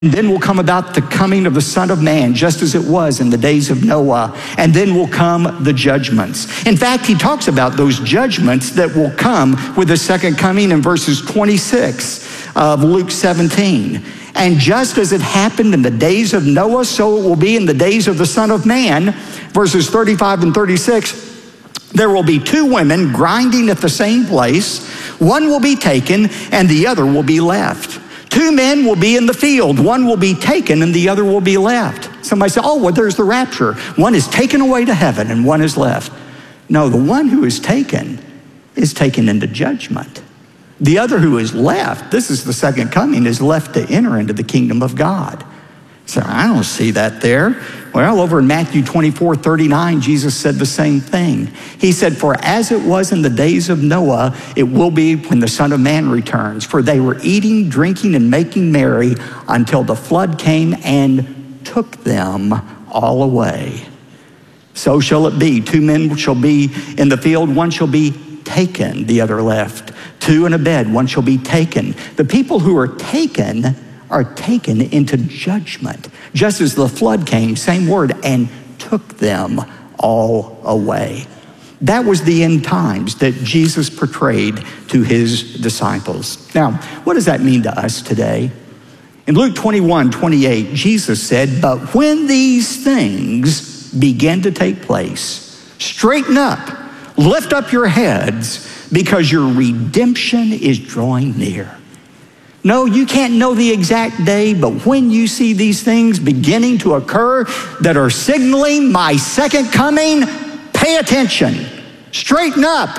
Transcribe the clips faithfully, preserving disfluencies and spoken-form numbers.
then will come about the coming of the Son of Man, just as it was in the days of Noah. And then will come the judgments. In fact, he talks about those judgments that will come with the second coming in verses twenty-six of Luke seventeen. And just as it happened in the days of Noah, so it will be in the days of the Son of Man, verses thirty-five and thirty-six. There will be two women grinding at the same place. One will be taken and the other will be left. Two men will be in the field. One will be taken and the other will be left. Somebody say, oh, well, there's the rapture. One is taken away to heaven and one is left. No, the one who is taken is taken into judgment. The other who is left, this is the second coming, is left to enter into the kingdom of God. So I don't see that there. Well, over in Matthew twenty-four, thirty-nine, Jesus said the same thing. He said, for as it was in the days of Noah, it will be when the Son of Man returns. For they were eating, drinking, and making merry until the flood came and took them all away. So shall it be. Two men shall be in the field, one shall be taken, the other left. Two in a bed, one shall be taken. The people who are taken are taken into judgment, just as the flood came, same word, and took them all away. That was the end times that Jesus portrayed to his disciples. Now, what does that mean to us today? In Luke twenty-one, twenty-eight, Jesus said, but when these things begin to take place, straighten up, lift up your heads, because your redemption is drawing near. No, you can't know the exact day, but when you see these things beginning to occur that are signaling my second coming, pay attention, straighten up,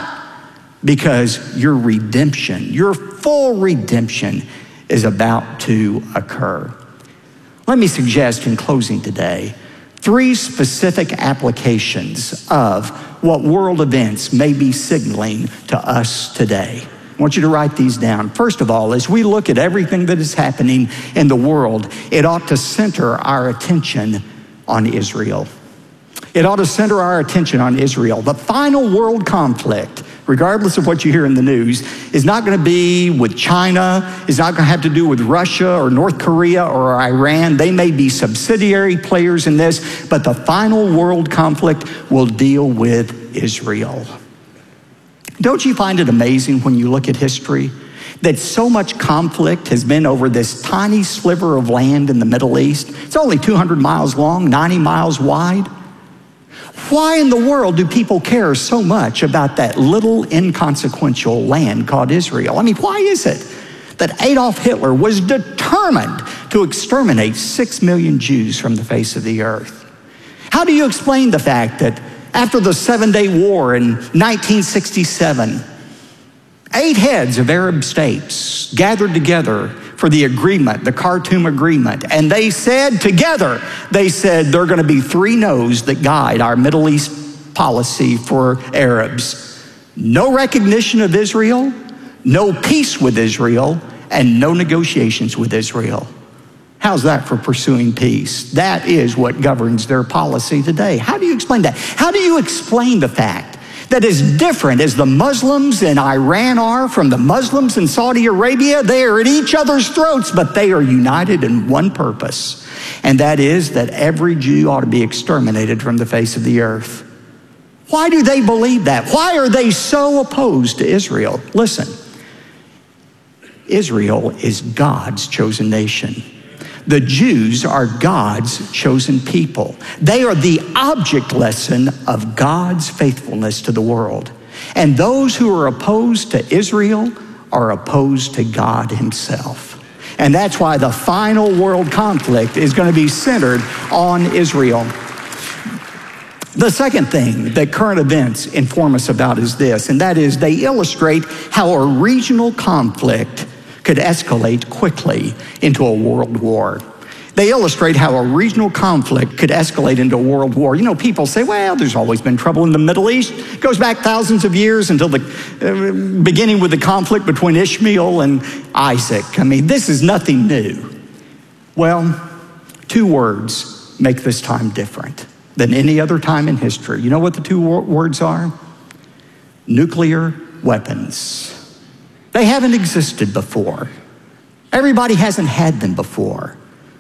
because your redemption, your full redemption is about to occur. Let me suggest in closing today, three specific applications of what world events may be signaling to us today. I want you to write these down. First of all, as we look at everything that is happening in the world, it ought to center our attention on Israel. It ought to center our attention on Israel. The final world conflict, regardless of what you hear in the news, is not going to be with China. It's not going to have to do with Russia or North Korea or Iran. They may be subsidiary players in this, but the final world conflict will deal with Israel. Don't you find it amazing when you look at history that so much conflict has been over this tiny sliver of land in the Middle East? It's only two hundred miles long, ninety miles wide. Why in the world do people care so much about that little inconsequential land called Israel? I mean, why is it that Adolf Hitler was determined to exterminate six million Jews from the face of the earth? How do you explain the fact that after the Seven-Day War in nineteen sixty-seven, eight heads of Arab states gathered together for the agreement, the Khartoum Agreement, and they said together, they said there are going to be three no's that guide our Middle East policy for Arabs. No recognition of Israel, no peace with Israel, and no negotiations with Israel. How's that for pursuing peace? That is what governs their policy today. How do you explain that? How do you explain the fact that as different as the Muslims in Iran are from the Muslims in Saudi Arabia, they are at each other's throats, but they are united in one purpose, and that is that every Jew ought to be exterminated from the face of the earth? Why do they believe that? Why are they so opposed to Israel? Listen, Israel is God's chosen nation. The Jews are God's chosen people. They are the object lesson of God's faithfulness to the world. And those who are opposed to Israel are opposed to God himself. And that's why the final world conflict is going to be centered on Israel. The second thing that current events inform us about is this, and that is they illustrate how a regional conflict could escalate quickly into a world war. They illustrate how a regional conflict could escalate into a world war. You know, people say, well, there's always been trouble in the Middle East. It goes back thousands of years until the uh, beginning with the conflict between Ishmael and Isaac. I mean, this is nothing new. Well, two words make this time different than any other time in history. You know what the two wor- words are? Nuclear weapons. They haven't existed before. Everybody hasn't had them before.